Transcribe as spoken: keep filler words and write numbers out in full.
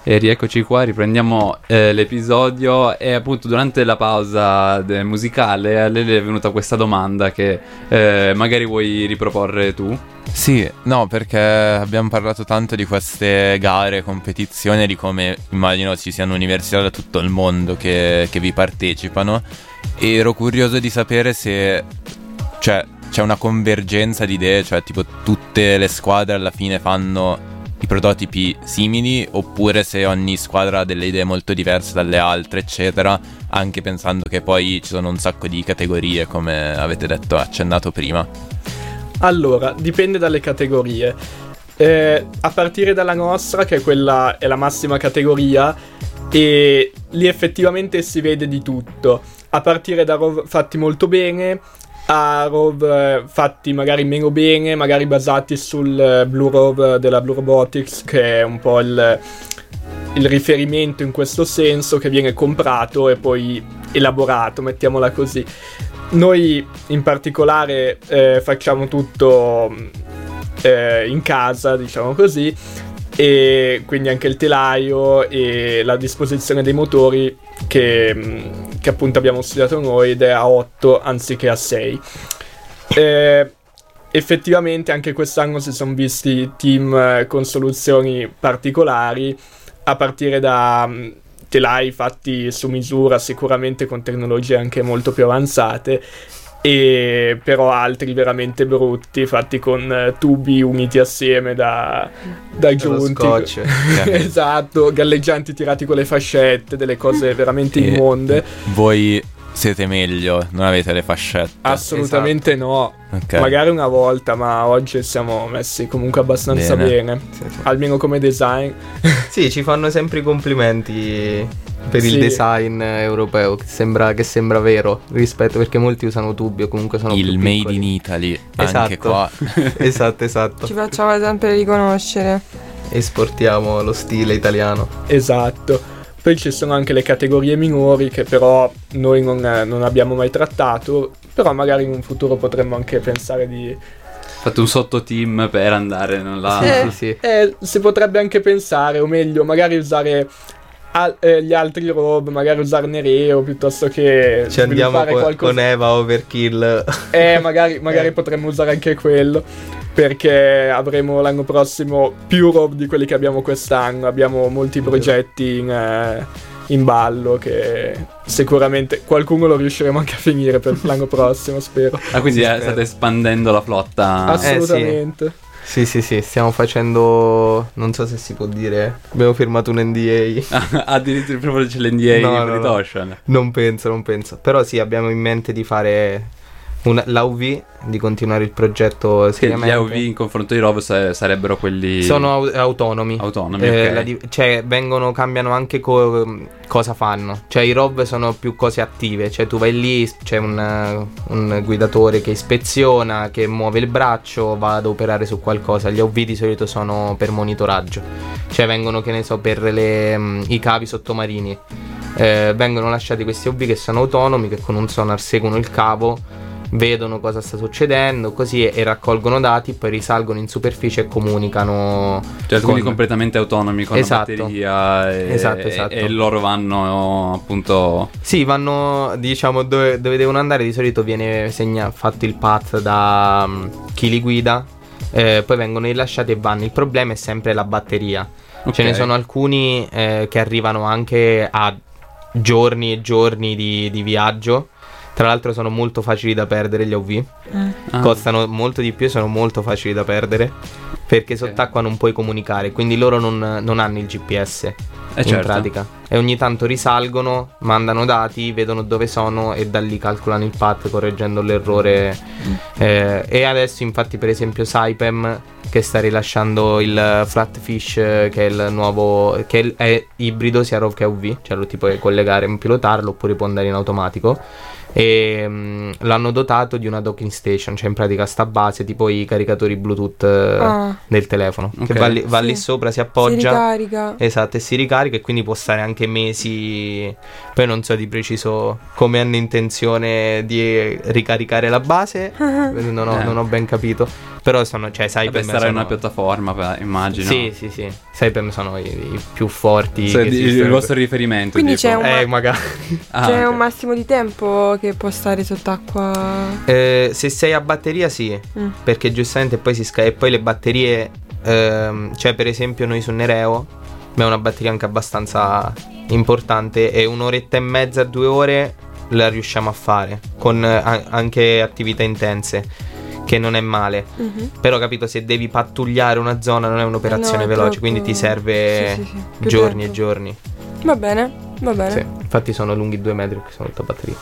E rieccoci qua, riprendiamo eh, l'episodio e appunto durante la pausa de- musicale a Lele è venuta questa domanda che eh, magari vuoi riproporre tu? Sì, no, perché abbiamo parlato tanto di queste gare, competizioni, di come immagino ci siano università da tutto il mondo che, che vi partecipano, e ero curioso di sapere se cioè, c'è una convergenza di idee, cioè tipo tutte le squadre alla fine fanno i prototipi simili, oppure se ogni squadra ha delle idee molto diverse dalle altre, eccetera, anche pensando che poi ci sono un sacco di categorie, come avete detto, accennato prima. Allora, dipende dalle categorie. Eh, a partire dalla nostra, che è quella è la massima categoria, e lì effettivamente si vede di tutto. A partire da rov fatti molto bene, a rov eh, fatti magari meno bene, magari basati sul eh, Blue Rov della Blue Robotics, che è un po' il, il riferimento in questo senso, che viene comprato e poi elaborato, mettiamola così. Noi in particolare eh, facciamo tutto eh, in casa, diciamo così, e quindi anche il telaio e la disposizione dei motori che, che appunto abbiamo studiato noi, ed è a otto anziché a sei. Eh, effettivamente anche quest'anno si sono visti team eh, con soluzioni particolari, a partire da telai fatti su misura, sicuramente con tecnologie anche molto più avanzate, e però altri veramente brutti, fatti con uh, tubi uniti assieme da, da giunti. Scotch. Esatto, galleggianti tirati con le fascette, delle cose veramente E immonde. Voi siete meglio, non avete le fascette? Assolutamente Esatto. no. Okay. Magari una volta, ma oggi siamo messi comunque abbastanza Bene. bene, Sì, sì. almeno come design. Sì, ci fanno sempre i complimenti per Sì. il design europeo, che sembra, che sembra vero, rispetto, perché molti usano tubi o comunque sono Il più made piccoli. in Italy, Esatto. anche qua. Esatto, esatto. Ci facciamo sempre riconoscere. Esportiamo lo stile italiano. Esatto. Poi ci sono anche le categorie minori che però noi non, non abbiamo mai trattato, però magari in un futuro potremmo anche pensare di... Fate un sottoteam per andare nella... Sì, sì, sì. Eh, si potrebbe anche pensare, o meglio, magari usare al- eh, gli altri rob, magari usare Nereo piuttosto che Ci andiamo sviluppare co- qualcosa. con Eva Overkill. Eh, magari, magari Eh. potremmo usare anche quello, perché avremo l'anno prossimo più rob di quelli che abbiamo quest'anno. Abbiamo molti progetti in, eh, in ballo che sicuramente qualcuno lo riusciremo anche a finire per l'anno prossimo, spero. Ah, quindi Sì, eh, spero. state espandendo la flotta. Assolutamente. Sì, sì, sì, stiamo facendo, non so se si può dire, abbiamo firmato un N D A. Addirittura proprio c'è l'N D A No, di no, Brit no. Ocean. Non penso, non penso. Però sì, abbiamo in mente di fare una, l'A U V, di continuare il progetto Che gli seriamente. A U V in confronto ai rob sa- sarebbero quelli Sono au- autonomi. autonomi, Eh, ok. la di- cioè vengono, cambiano anche co- cosa fanno. Cioè i rob sono più cose attive. Cioè tu vai lì, c'è un, un guidatore che ispeziona, che muove il braccio, va ad operare su qualcosa. Gli A U V di solito sono per monitoraggio. Cioè vengono, che ne so, per le, mh, i cavi sottomarini. Eh, vengono lasciati questi A U V che sono autonomi, che con un sonar seguono il cavo, vedono cosa sta succedendo, così, e, e raccolgono dati, poi risalgono in superficie e comunicano. Cioè quindi con- completamente autonomi con Esatto. la batteria e, Esatto, esatto. e loro vanno appunto... Sì, vanno, diciamo, dove, dove devono andare. Di solito viene segna- fatto il path da um, chi li guida, eh, poi vengono rilasciati e vanno. Il problema è sempre la batteria. Ok. Ce ne sono alcuni eh, che arrivano anche a giorni e giorni di, di viaggio. Tra l'altro sono molto facili da perdere gli A U V. Ah. Costano molto di più e sono molto facili da perdere, perché sott'acqua non puoi comunicare, quindi loro non, non hanno il G P S Eh, in certo. pratica, e ogni tanto risalgono, mandano dati, vedono dove sono e da lì calcolano il path correggendo l'errore. Eh, e adesso infatti per esempio Saipem, che sta rilasciando il Flatfish, eh, che è il nuovo, che è, il- è ibrido sia R O V che A U V, cioè lo ti puoi collegare e pilotarlo, oppure può andare in automatico. E mm, l'hanno dotato di una docking station, cioè in pratica sta base tipo i caricatori Bluetooth eh, Ah. del telefono, Ok. che va lì, va Sì. lì sopra, si Si appoggia. ricarica. Esatto, e si ricarica carica e quindi può stare anche mesi. Poi non so di preciso come hanno intenzione di ricaricare la base, non ho, Eh. non ho ben capito. Però sono, cioè, Vabbè, Saipem sarà sono... una piattaforma, beh, immagino. Sì, sì, sì. Saipem sono i, i più forti. Cioè, che di- il esistono. vostro riferimento. Quindi tipo. c'è un- Eh, magari. Ah, C'è ok. un massimo di tempo che può stare sott'acqua. Eh, se sei a batteria sì, Mm. perché giustamente poi si scarica. E poi le batterie, ehm, cioè per esempio noi su Nereo, ma è una batteria anche abbastanza importante, e un'oretta e mezza, due ore la riusciamo a fare, con eh, a- anche attività intense, che non è male. Mhm. Però capito, se devi pattugliare una zona non è un'operazione No, è veloce, troppo- quindi ti serve Sì, sì, sì. Più giorni tempo. e giorni. Va bene, va bene. Sì, infatti sono lunghi due metri, che sono tutta batteria.